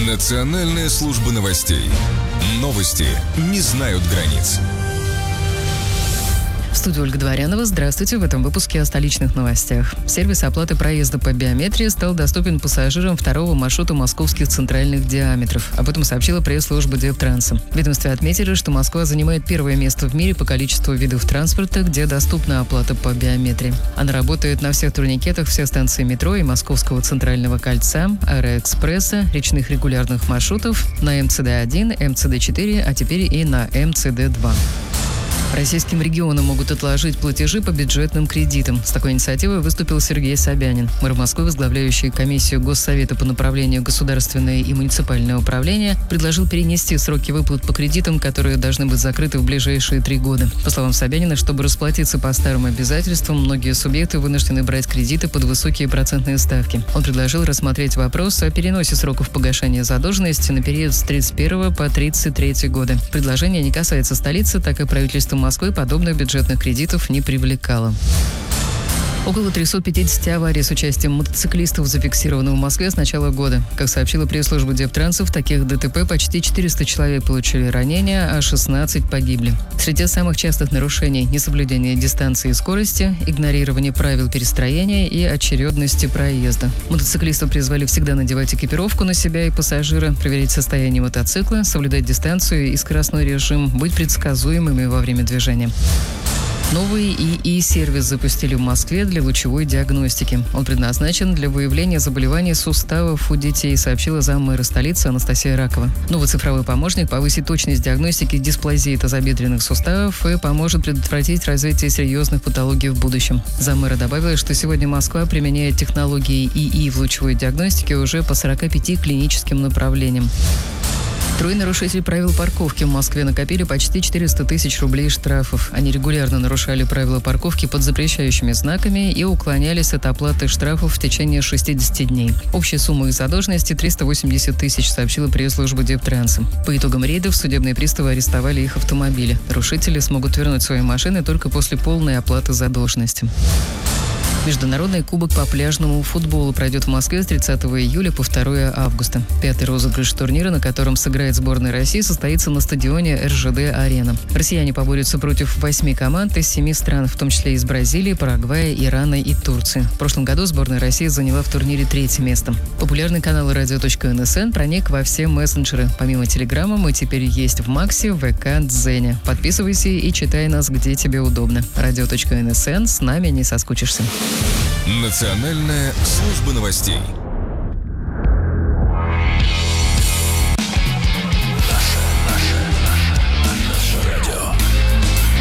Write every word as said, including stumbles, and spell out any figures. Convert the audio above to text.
Национальная служба новостей. Новости не знают границ. В студии Ольга Дворянова. Здравствуйте. В этом выпуске о столичных новостях. Сервис оплаты проезда по биометрии стал доступен пассажирам второго маршрута московских центральных диаметров. Об этом сообщила пресс-служба Дептранса. В ведомстве отметили, что Москва занимает первое место в мире по количеству видов транспорта, где доступна оплата по биометрии. Она работает на всех турникетах, все станции метро и Московского центрального кольца, Аэроэкспресса, речных регулярных маршрутов, на эм цэ дэ один, эм цэ дэ четыре, а теперь и на эм цэ дэ два. Российским регионам могут отложить платежи по бюджетным кредитам. С такой инициативой выступил Сергей Собянин. Мэр Москвы, возглавляющий комиссию Госсовета по направлению государственное и муниципальное управление, предложил перенести сроки выплат по кредитам, которые должны быть закрыты в ближайшие три года. По словам Собянина, чтобы расплатиться по старым обязательствам, многие субъекты вынуждены брать кредиты под высокие процентные ставки. Он предложил рассмотреть вопрос о переносе сроков погашения задолженности на период с тридцать первого по тридцать третий годы. Предложение не касается столицы, так и правительство Москвы подобных бюджетных кредитов не привлекало. Около трёхсот пятидесяти аварий с участием мотоциклистов зафиксировано в Москве с начала года. Как сообщила пресс-служба Дептранса, в таких дэ тэ пэ почти четыреста человек получили ранения, а шестнадцать погибли. Среди самых частых нарушений – несоблюдение дистанции и скорости, игнорирование правил перестроения и очередности проезда. Мотоциклистов призвали всегда надевать экипировку на себя и пассажира, проверять состояние мотоцикла, соблюдать дистанцию и скоростной режим, быть предсказуемыми во время движения. Новый и и-сервис запустили в Москве для лучевой диагностики. Он предназначен для выявления заболеваний суставов у детей, сообщила заммэра столицы Анастасия Ракова. Новый цифровой помощник повысит точность диагностики дисплазии тазобедренных суставов и поможет предотвратить развитие серьезных патологий в будущем. Заммэра добавила, что сегодня Москва применяет технологии и и в лучевой диагностике уже по сорока пяти клиническим направлениям. Трое нарушителей правил парковки в Москве накопили почти четыреста тысяч рублей штрафов. Они регулярно нарушали правила парковки под запрещающими знаками и уклонялись от оплаты штрафов в течение шестидесяти дней. Общая сумма их задолженности – триста восемьдесят тысяч, сообщила пресс-служба Дептранса. По итогам рейдов судебные приставы арестовали их автомобили. Нарушители смогут вернуть свои машины только после полной оплаты задолженности. Международный кубок по пляжному футболу пройдет в Москве с тридцатого июля по второе августа. Пятый розыгрыш турнира, на котором сыграет сборная России, состоится на стадионе эр жэ дэ-арена. Россияне поборются против восьми команд из семи стран, в том числе из Бразилии, Парагвая, Ирана и Турции. В прошлом году сборная России заняла в турнире третье место. Популярный канал радио точка эн эс эн проник во все мессенджеры. Помимо Телеграма мы теперь есть в Максе, вэ ка, Дзене. Подписывайся и читай нас, где тебе удобно. радио точка эн эс эн. С нами не соскучишься. Национальная служба новостей.